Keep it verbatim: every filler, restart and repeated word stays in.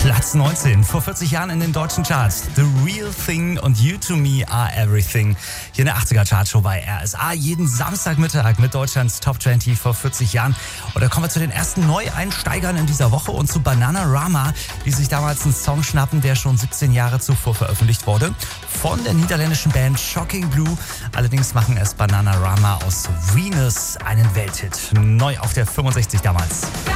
Platz neunzehn, vor vierzig Jahren in den deutschen Charts. The Real Thing und You to Me Are Everything. Hier in der achtziger Chartshow bei R S A. Jeden Samstagmittag mit Deutschlands Top zwanzig vor vierzig Jahren. Und da kommen wir zu den ersten Neueinsteigern in dieser Woche und zu Bananarama, die sich damals einen Song schnappen, der schon siebzehn Jahre zuvor veröffentlicht wurde. Von der niederländischen Band Shocking Blue. Allerdings machen es Bananarama aus Venus einen Welthit. Neu auf der fünfundsechzig damals.